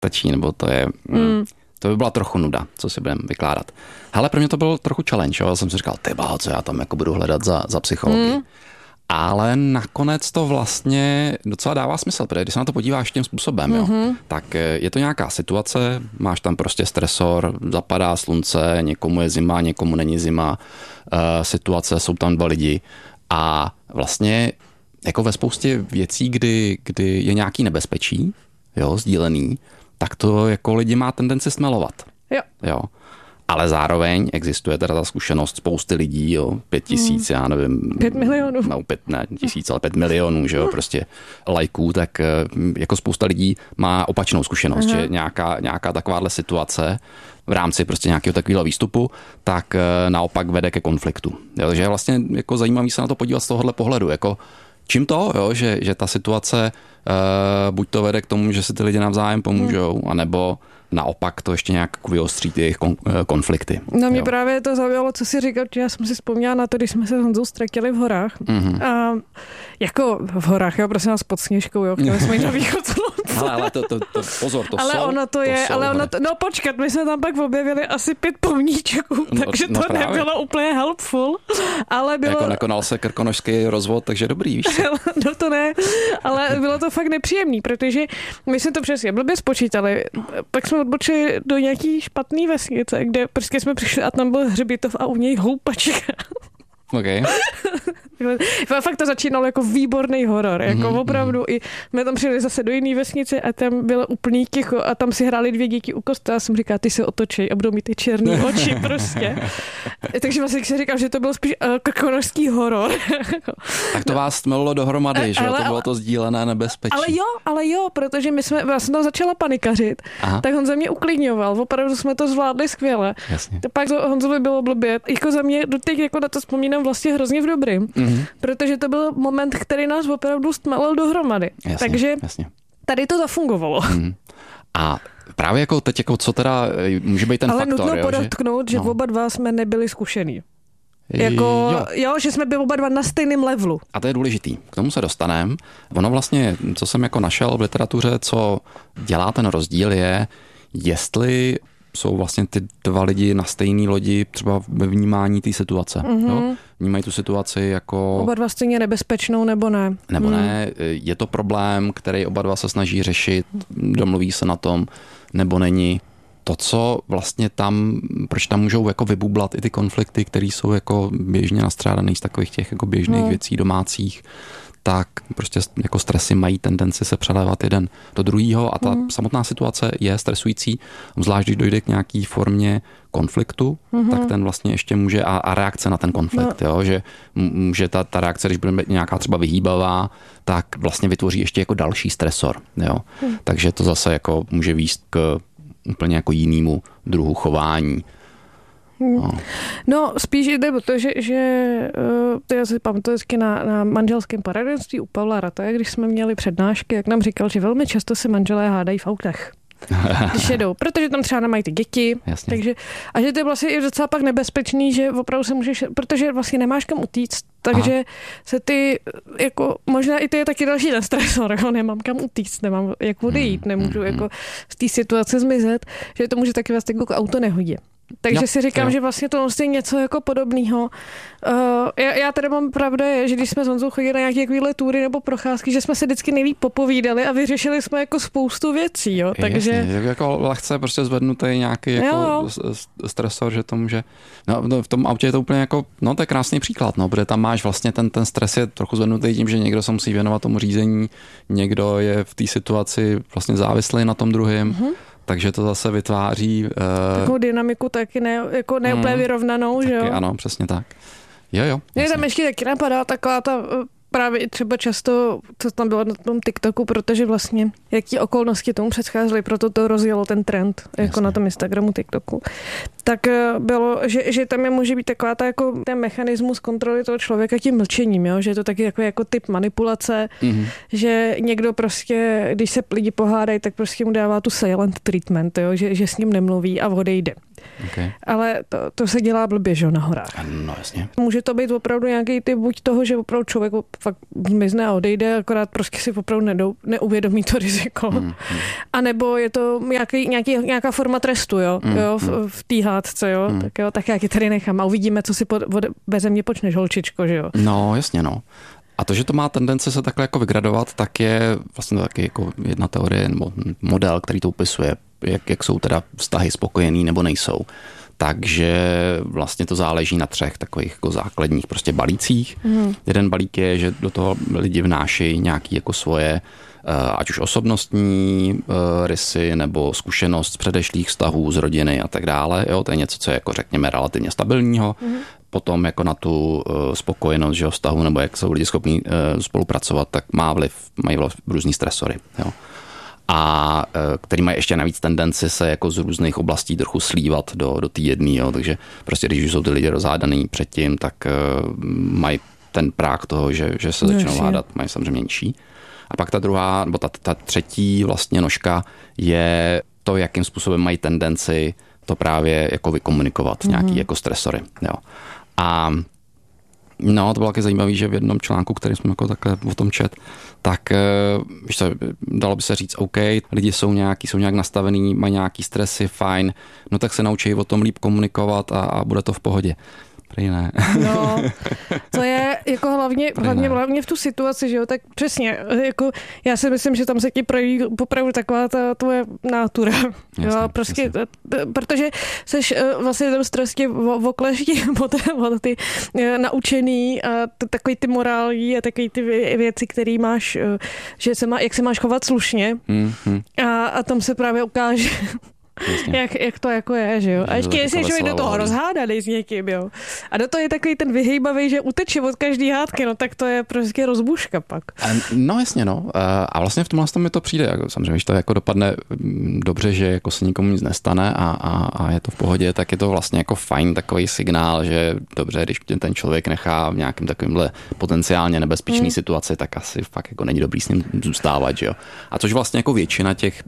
stačí, nebo to je... To by byla trochu nuda, co si budeme vykládat. Hele, pro mě to byl trochu challenge, jo? Já jsem si říkal, co já tam jako budu hledat za psychologii. Ale nakonec to vlastně docela dává smysl, protože když se na to podíváš tím způsobem, jo, tak je to nějaká situace, máš tam prostě stresor, zapadá slunce, někomu je zima, někomu není zima, situace, jsou tam 2 lidi a vlastně jako ve spoustě věcí, kdy je nějaký nebezpečí, jo, sdílený, tak to jako lidi má tendenci stmelovat. Jo. Ale zároveň existuje teda ta zkušenost spousty lidí, jo, 5 000, já nevím. 5 milionů. No, 5 000, ale 5 milionů, že jo, prostě lajků, tak jako spousta lidí má opačnou zkušenost, že nějaká takováhle situace v rámci prostě nějakého takového výstupu, tak naopak vede ke konfliktu. Jo, takže je vlastně jako zajímavý se na to podívat z tohohle pohledu, jako čím to, jo, že ta situace buď to vede k tomu, že si ty lidi navzájem pomůžou, anebo naopak to ještě nějak vyostří ty jejich konflikty. No mě právě to zaujalo, co jsi říkal, že já jsem si vzpomněla na to, když jsme se s Honzou ztratili v horách. A jako v horách, jo, prosím nás pod Sněžkou, jo, chtěli jsme jít na východ slunce. Ale to pozor, to ale jsou. Ono to je, ale ono to, no počkat, my jsme tam pak objevili asi 5 pomníčků, takže to nebylo úplně helpful, ale bylo... Jako nekonal se krkonošský rozvod, takže dobrý, víš co? No to ne, ale bylo to fakt nepříjemný, protože my jsme to přesně blbě spočítali, pak jsme odbočili do nějaký špatný vesnice, kde prostě jsme přišli a tam byl hřbitov a u něj houpačka. Okay. Fakt to začínalo jako výborný horor, jako opravdu i jsme tam přijeli zase do jiné vesnice a tam bylo úplný ticho a tam si hráli 2 děti u kostela a jsem říkala, ty se otočej a budou mít ty černý oči prostě. Takže vlastně si říkal, že to byl spíš krkonošský horor. Tak to vás tmelilo dohromady, že jo? To bylo to sdílené nebezpečí. Ale jo, protože my jsme vlastně začala panikařit, tak Honza mě uklidňoval, opravdu jsme to zvládli skvěle. Jasně. Pak Honzovi bylo blbě, jako za mě doteď jako na to vzpomínám vlastně hrozně v dobrým, protože to byl moment, který nás opravdu stmelil dohromady. Jasně, takže jasně. Tady to zafungovalo. A právě jako teď, jako co teda může být ten ale faktor, nutno podotknout, že oba dva jsme nebyli zkušení. Jako, jo, že jsme byli oba dva na stejném levelu. A to je důležitý. K tomu se dostaneme. Ono vlastně, co jsem jako našel v literatuře, co dělá ten rozdíl je, jestli jsou vlastně ty 2 lidi na stejné lodi třeba ve vnímání té situace. Jo? Vnímají tu situaci jako... Oba dva stejně nebezpečnou, nebo ne? Nebo ne. Je to problém, který oba dva se snaží řešit, domluví se na tom, nebo není. To, co vlastně tam, proč tam můžou jako vybublat i ty konflikty, které jsou jako běžně nastřádaný z takových těch jako běžných věcí domácích, tak prostě jako stresy mají tendenci se přelévat jeden do druhého a ta samotná situace je stresující, zvlášť když dojde k nějaký formě konfliktu, tak ten vlastně ještě může a reakce na ten konflikt, jo, že může ta reakce, když bude nějaká třeba vyhýbavá, tak vlastně vytvoří ještě jako další stresor, jo. Takže to zase jako může vést k úplně jako jinému druhu chování. No, spíš jde o to, že to já si pamatuju vždycky na manželském poradenství u Pavla Rataje, když jsme měli přednášky, jak nám říkal, že velmi často se manželé hádají v autech. Když jedou, protože tam třeba nemají ty děti, takže, a že to je vlastně docela pak nebezpečný, že opravdu se můžeš, protože vlastně nemáš kam utíct, takže se ty, jako, možná i to je taky další ten stresor, jako nemám kam utíct, nemám jak odejít, nemůžu jako z té situace zmizet, že to může taky vlastně jako k autonehodě. Takže si říkám, že vlastně to je něco jako podobného. Já tady mám pravda, že když jsme s Honzou chodili na nějaké takovéhle tury nebo procházky, že jsme se vždycky nejlíp popovídali a vyřešili jsme jako spoustu věcí. Jo? Takže... Jasně, jako lehce prostě zvednutý nějaký jako stresor, že to může... No, v tom autě je to úplně jako, no to je krásný příklad, no, protože tam máš vlastně ten stres je trochu zvednutý tím, že někdo se musí věnovat tomu řízení, někdo je v té situaci vlastně závislý na tom druhém. Takže to zase vytváří... Takovou dynamiku taky ne úplně vyrovnanou, že jo? Ano, přesně tak. Jo. Mě tam ještě taky napadá taková ta právě třeba často, co tam bylo na tom TikToku, protože vlastně jaký okolnosti tomu předcházely, proto to rozjelo ten trend, jako na tom Instagramu, TikToku. Tak bylo, že tam může být taková ta, jako ten mechanismus kontroly toho člověka tím mlčením, jo? Že je to taky jako typ manipulace, že někdo prostě, když se lidi pohádají, tak prostě mu dává tu silent treatment, jo? Že s ním nemluví a odejde. Okay. Ale to se dělá blbě, že jo, na horách. No jasně. Může to být opravdu nějaký typ buď toho, že opravdu člověk fakt zmizne a odejde, akorát prostě si opravdu neuvědomí to riziko. A nebo je to nějaká forma trestu, jo, v té hádce, jo. Tak jak je tady nechám a uvidíme, co si beze mě počneš, holčičko, že jo. No jasně, no. A to, že to má tendence se takhle jako vygradovat, tak je vlastně taky jako jedna teorie nebo model, který to upisuje, jak jsou teda vztahy spokojený nebo nejsou. Takže vlastně to záleží na 3 takových jako základních prostě balících. Jeden balík je, že do toho lidi vnášejí nějaké jako svoje ať už osobnostní rysy nebo zkušenost z předešlých vztahů z rodiny a tak dále. Jo, to je něco, co je jako řekněme relativně stabilního. Potom jako na tu spokojenost, že vztahu nebo jak jsou lidi schopní spolupracovat, tak mají vliv různý stresory. Jo. A který mají ještě navíc tendenci se jako z různých oblastí trochu slívat do té jedné. Takže prostě když jsou ty lidi rozhádaný předtím, tak mají ten práh toho, že se začnou hádat, mají samozřejmě menší. A pak ta druhá, nebo ta třetí vlastně nožka je to, jakým způsobem mají tendenci to právě jako vykomunikovat, nějaký jako stresory. Jo. A no, to bylo taky zajímavé, že v jednom článku, který jsme jako takhle o tom čet, tak víš co, dalo by se říct, OK, lidi jsou nějak nastavený, mají nějaký stresy, fajn, no tak se naučí o tom líp komunikovat a bude to v pohodě. Prý ne. No, to je jako hlavně v tu situaci, že jo, tak přesně, jako já si myslím, že tam se ti projeví popravdu taková ta tvoje nátura. Jasně, jo, prostě, jasně. Protože seš vlastně ten stres tě okleští o ty naučený a takový ty morální a takový ty věci, které máš, že jak se máš chovat slušně a tam se právě ukáže jak to jako je, že jo. A ještě jestli je do toho rozhádaný s někým, jo. A do toho je takový ten vyhejbavý, že uteče od každý hádky, no tak to je prostě rozbuška pak. No jasně, no. A vlastně v tomhle mi to přijde, jako, samozřejmě, když to jako dopadne dobře, že jako se nikomu nic nestane a je to v pohodě, tak je to vlastně jako fajn takový signál, že dobře, když ten člověk nechá v nějakém takovémhle potenciálně nebezpečný situaci, tak asi fakt jako není dobrý s ním zůstávat, že jo. A což vlastně jako většina těch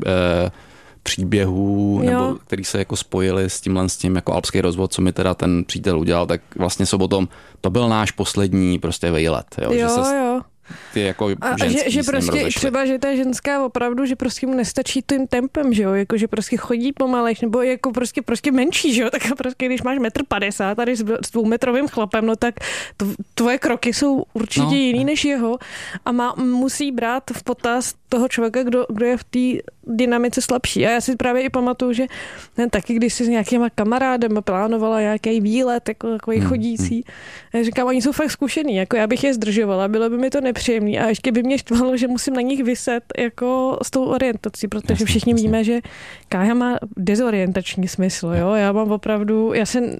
příběhů, nebo který se jako spojili s tím jako alpský rozvod, co mi teda ten přítel udělal, tak vlastně jsou potom, to byl náš poslední prostě výlet. Jo, že se ty jako že prostě třeba, že ta ženská opravdu, že prostě mu nestačí tím tempem, že jo, jako že prostě chodí pomalejš, nebo jako prostě menší, že jo, tak prostě když máš 1,50 m tady s 2metrovým chlapem, no tak tvoje kroky jsou určitě jiný než jeho a musí brát v potaz toho člověka, kdo je v té dynamice slabší. A já si právě i pamatuju, že taky, když si s nějakýma kamarádem plánovala nějaký výlet, jako takový chodící, já říkám, oni jsou fakt zkušený, jako já bych je zdržovala, bylo by mi to nepříjemný a ještě by mě štvalo, že musím na nich vyset jako s tou orientací, protože všichni víme, že Kája má dezorientační smysl, jo, já mám opravdu,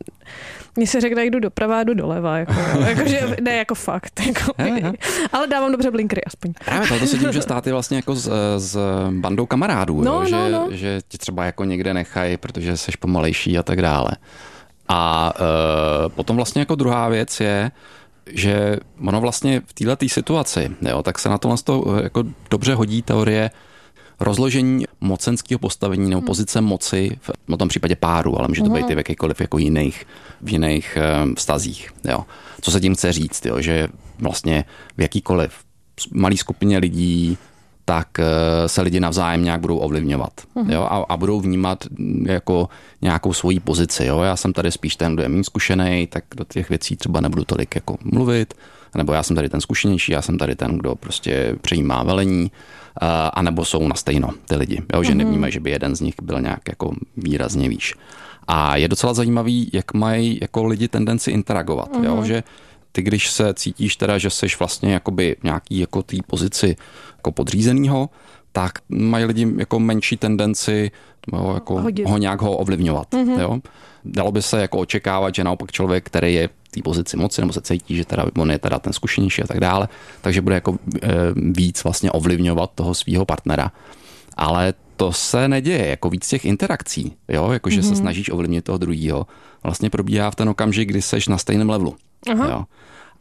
mně se řekne, jdu doprava a jdu doleva, jakože ne jako fakt, jako, ale dávám dobře blinkry aspoň. Právě to se tím, že stát je vlastně jako s bandou kamarádů, že ti třeba jako někde nechají, protože jsi pomalejší a tak dále. A potom vlastně jako druhá věc je, že ono vlastně v této situaci, jo, tak se na tohle jako dobře hodí teorie rozložení mocenského postavení nebo pozice moci v tom případě páru, ale může to být i v jakýkoliv jako v jiných vztazích. Jo. Co se tím chce říct, jo, že vlastně v jakýkoliv malý skupině lidí tak se lidi navzájem nějak budou ovlivňovat. Jo? A budou vnímat jako nějakou svoji pozici. Jo? Já jsem tady spíš ten, kdo je méně zkušenej, tak do těch věcí třeba nebudu tolik jako mluvit, nebo já jsem tady ten zkušenější, já jsem tady ten, kdo prostě přejímá velení, a nebo jsou na stejno ty lidi. Jo? Že nevnímají, že by jeden z nich byl nějak jako výrazně výš. A je docela zajímavý, jak mají jako lidi tendenci interagovat. Jo? Že ty, když se cítíš teda, že jsi vlastně jakoby nějaký jako té pozici jako podřízenýho, tak mají lidi jako menší tendenci jako ho ovlivňovat. Jo? Dalo by se jako očekávat, že naopak člověk, který je v té pozici moci, nebo se cítí, že teda on je teda ten zkušenější a tak dále, takže bude jako víc vlastně ovlivňovat toho svého partnera. Ale to se neděje, jako víc těch interakcí, jo? Jako že se snažíš ovlivnit toho druhýho, vlastně probíhá v ten okamžik, kdy seš na stejném levelu. Jo?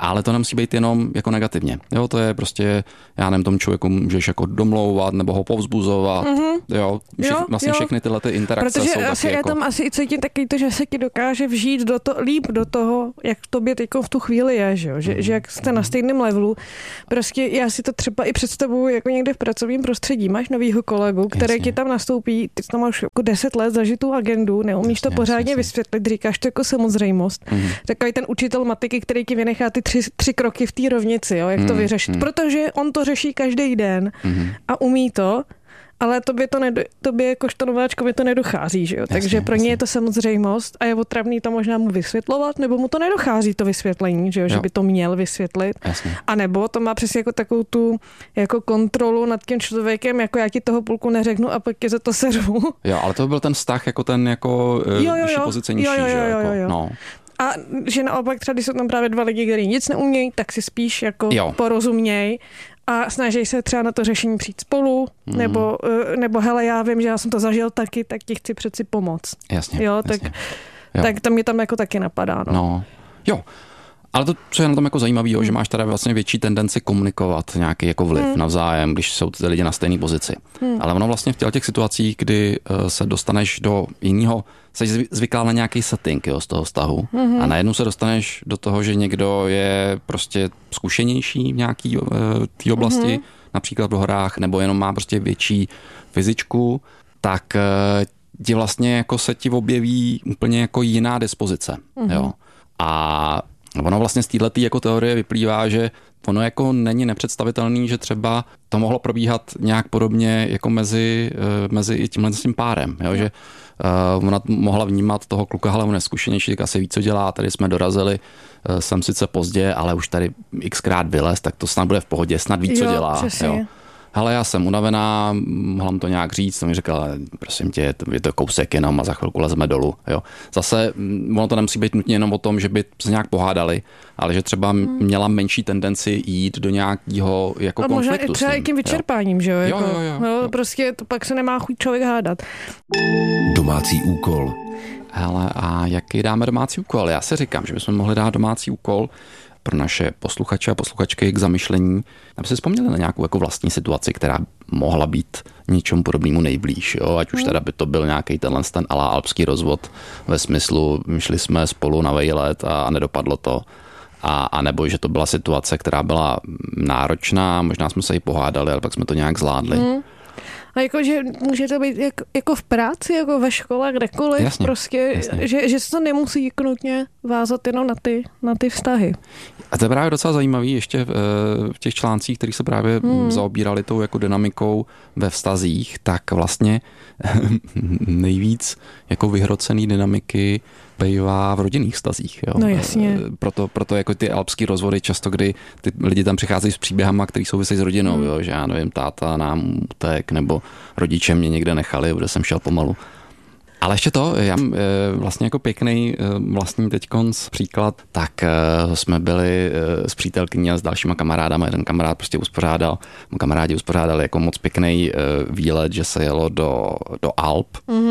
Ale to nemusí být jenom jako negativně. Jo, to je prostě, já nevím, tomu člověku můžeš jako domlouvat nebo ho povzbuzovat. Jo, všechny tyhle ty interakce protože jsou taky asi jako... Já tam asi cítím taky to, že se ti dokáže vžít líp do toho, jak tobě teďko v tu chvíli je, že jak jste na stejném levelu. Prostě já si to třeba i představuju jako někde v pracovním prostředí. Máš novýho kolegu, který ti tam nastoupí, ty tam máš jako 10 let zažitou agendu, neumíš to pořádně vysvětlit, říkáš to jako samozřejmost. Takový ten učitel matiky, který ti vynechá ty tři kroky v té rovnici, jo, jak to vyřešit. Protože on to řeší každý den a umí to, ale tobě jakožto nováčkovi to nedochází, že jo? Takže pro ně je to samozřejmost a je otravný to možná mu vysvětlovat, nebo mu to nedochází to vysvětlení, že jo? Že by to měl vysvětlit. A nebo to má přesně jako takovou tu jako kontrolu nad tím člověkem, jako já ti toho půlku neřeknu a pak je za to seru. Jo, ale to byl ten vztah jako ten jako vyšší pozice nižší, že jo? No. A že naopak třeba, když jsou tam právě dva lidi, kteří nic neumějí, tak si spíš jako porozuměj a snaží se třeba na to řešení přijít spolu, nebo hele, já vím, že já jsem to zažil taky, tak ti chci přeci pomoct. Jasně. Jo, tak to mě tam jako taky napadá. No. Jo. Ale to, co je na tom jako zajímavé, že máš teda vlastně větší tendenci komunikovat nějaký jako vliv navzájem, když jsou ty lidi na stejné pozici. Ale ono vlastně v těch situacích, kdy se dostaneš do jiného, jsi zvyklá na nějaký setting, jo, z toho vztahu a najednou se dostaneš do toho, že někdo je prostě zkušenější v nějaký té oblasti, například v horách, nebo jenom má prostě větší fyzičku, tak ti vlastně jako se ti objeví úplně jako jiná dispozice. Jo. A ono vlastně z této jako teorie vyplývá, že ono jako není nepředstavitelný, že třeba to mohlo probíhat nějak podobně jako mezi i tímhle s tím párem, jo? Že ona mohla vnímat toho kluka, ale on je zkušenější, tak asi ví, co dělá, tady jsme dorazili, jsem sice pozdě, ale už tady xkrát vylez, tak to snad bude v pohodě, snad ví, co dělá. Jo. Hele, já jsem unavená, mohla mu to nějak říct, to mi říkala, prosím tě, je to kousek jenom a za chvilku lezeme dolů. Jo. Zase ono to nemusí být nutně jenom o tom, že by se nějak pohádali, ale že třeba měla menší tendenci jít do nějakého jako konfliktu. A možná třeba i tím vyčerpáním, že jo? Jo. Prostě to pak se nemá chuť člověk hádat. Domácí úkol. Hele, a jaký dáme domácí úkol? Já si říkám, že bychom mohli dát domácí úkol pro naše posluchače a posluchačky k zamyšlení, aby si vzpomněli na nějakou jako vlastní situaci, která mohla být něčemu podobnému nejblíž. Jo? Ať už teda by to byl nějaký ten alpský rozvod ve smyslu, šli jsme spolu na vejlet a nedopadlo to. A nebo že to byla situace, která byla náročná, možná jsme se i pohádali, ale pak jsme to nějak zvládli. A jako, že může to být jako v práci, jako ve škole, kdekoliv, jasně. Že se to nemusí nutně vázat jenom na ty vztahy. A to je právě docela zajímavý ještě v těch článcích, který se právě zaobírali tou jako dynamikou ve vztazích, tak vlastně nejvíc jako vyhrocený dynamiky bývá v rodinných vztazích. Jo. No jasně. Proto jako ty alpský rozvody často, kdy ty lidi tam přicházejí s příběhama, který souvisejí s rodinou, jo, že já nevím, táta nám utek, nebo rodiče mě někde nechali, kde jsem šel pomalu. Ale ještě to, já vlastně jako pěkný vlastní teďkonc příklad, tak jsme byli s přítelkyní a s dalšíma kamarádama, jeden kamarád prostě kamarádi uspořádali jako moc pěkný výlet, že se jelo do Alp.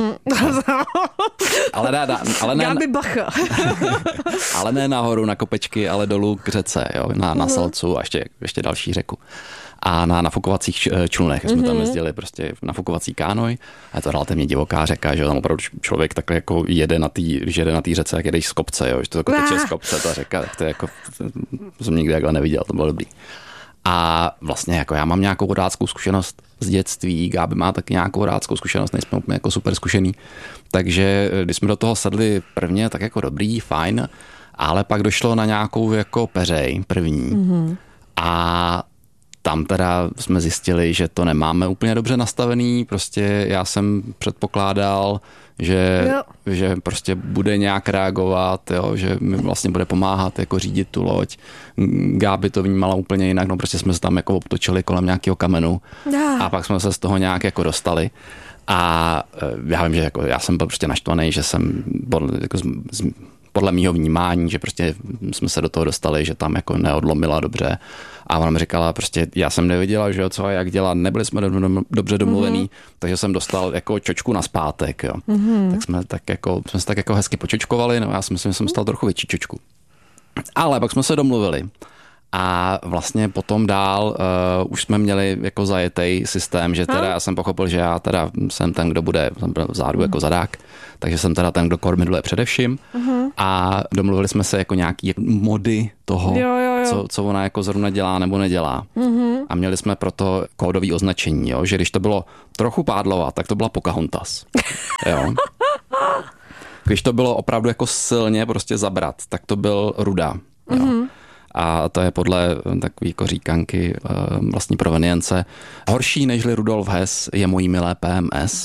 ale ne Gáby Bacha. ale ne nahoru na kopečky, ale dolů k řece, jo, na Salcu a ještě další řeku. A na nafukovacích člunech jsme tam jezdili prostě nafukovací kánoj a je to relativně divoká řeka, že tam opravdu člověk takhle jako když jede na té řece, jak jedeš z kopce, jo, že to jako teče z kopce ta řeka, tak to je jako, to jsem nikdy takhle neviděl, to bylo dobrý. A vlastně jako já mám nějakou vodáckou zkušenost z dětství, Gáby má taky nějakou vodáckou zkušenost, nejsme úplně jako super zkušený, takže když jsme do toho sedli prvně, tak jako dobrý, fajn, ale pak došlo na nějakou jako peřej první a tam teda jsme zjistili, že to nemáme úplně dobře nastavený, prostě já jsem předpokládal, že prostě bude nějak reagovat, jo, že mi vlastně bude pomáhat jako řídit tu loď. Gáby to vnímala úplně jinak, no prostě jsme se tam jako obtočili kolem nějakého kamenu a pak jsme se z toho nějak jako dostali. A já vím, že jako já jsem byl prostě naštvaný, že jsem jako podle mýho vnímání, že prostě jsme se do toho dostali, že tam jako neodlomila dobře. A ona mi říkala, prostě já jsem nevěděla, že jo, co a jak dělat, nebyli jsme dobře domluvený, takže jsem dostal jako čočku na zpátek, jo. Tak jsme se tak jako hezky počočkovali, no já si myslím, že jsem dostal trochu větší čočku. Ale pak jsme se domluvili. A vlastně potom dál už jsme měli jako zajetej systém, že teda já jsem pochopil, že já teda jsem ten, kdo bude vzadu jako zadák, takže jsem teda ten, kdo kormidluje především. A domluvili jsme se jako nějaký mody toho, co ona jako zrovna dělá nebo nedělá. A měli jsme proto kódový označení, jo? Že když to bylo trochu pádlova, tak to byla Pocahontas. Jo? Když to bylo opravdu jako silně prostě zabrat, tak to byl Ruda. Jo? A to je podle takové jako říkanky vlastní provenience. Horší nežli Rudolf Hess je mojí milé PMS.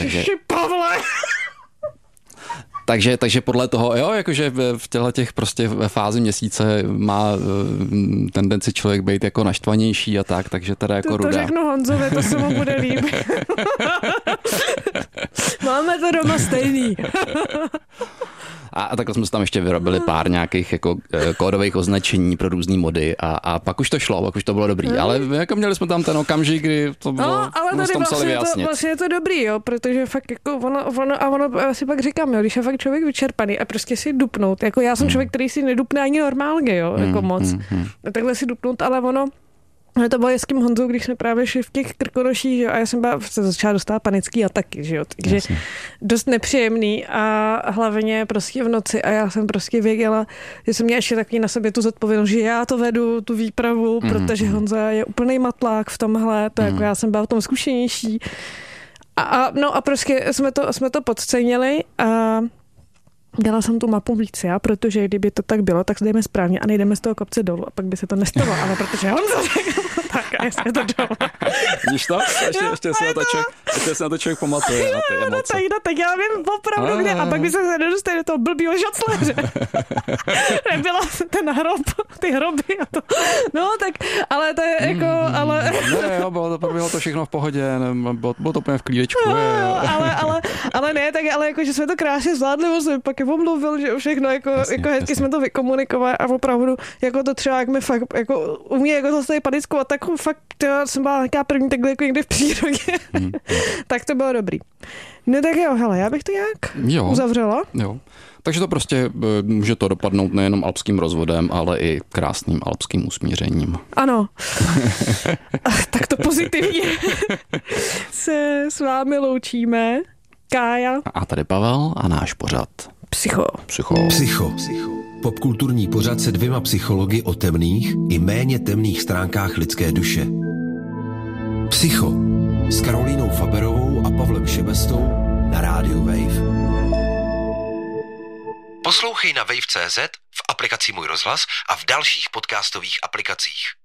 Takže podle toho, jo, jakože v těch prostě ve fázi měsíce má tendenci člověk být jako naštvanější a tak, takže teda jako Ruda. To řeknu Honzovi, to se mu bude líbit. Máme to doma stejný. A takhle jsme tam ještě vyrobili pár nějakých jako kódových označení pro různý mody a pak už to šlo, pak už to bylo dobrý. Ale jako měli jsme tam ten okamžik, kdy to bylo, ale tady vlastně je to dobrý, jo, protože fakt jako ono si pak říkám, jo, když je fakt člověk vyčerpaný a prostě si dupnout, jako já jsem člověk, který si nedupne ani normálně, jo, jako moc. Takhle si dupnout, ale ono to bylo s tím Honzou, když jsme právě šli v těch krkonoších, že? A já jsem se začala dostávat panický ataky, že jo? Takže dost nepříjemný a hlavně prostě v noci a já jsem prostě věděla, že jsem měla ještě takový na sobě tu zodpovědnost, že já to vedu, tu výpravu, protože Honza je úplnej matlák v tomhle, to jako já jsem byla v tom zkušenější. No a prostě jsme to podcenili a dala jsem tu mapu víc já, protože kdyby to tak bylo, tak jdeme správně a nejdeme z toho kopce dolů a pak by se to nestalo, ale protože Honza řekl, tak a jsme to dolů. Víš to? Ještě se na to člověk pamatuje, na ty emoce. Tak já vím opravdu kde a pak by se nedostal do toho blbýho žacléře. Nebyla ten hrob, ty hroby a to. No tak, ale to je jako, ale... Ne, jo, bylo to všechno v pohodě, bylo to úplně v klídečku. Ale ne, tak ale jako, že jsme to krásně zvládli, jsem pak omluvil, že všechno jako hezky jsme to vykomunikovali a opravdu jako to třeba jak mi fakt jako umí jako zase panickou ataku, fakt já jsem byla nějaká první takhle jako někde v přírodě. Tak to bylo dobrý. No tak jo, hele, já bych to nějak uzavřela. Jo. Takže to prostě může to dopadnout nejenom alpským rozvodem, ale i krásným alpským usmířením. Ano. Tak to pozitivně se s vámi loučíme. Kája. A tady Pavel a náš pořad. Psycho. Popkulturní pořad se 2 psychologi o temných i méně temných stránkách lidské duše. Psycho s Karolínou Faberovou a Pavlem Šebestou na rádiu Wave. Poslouchej na wave.cz, v aplikaci Můj rozhlas a v dalších podcastových aplikacích.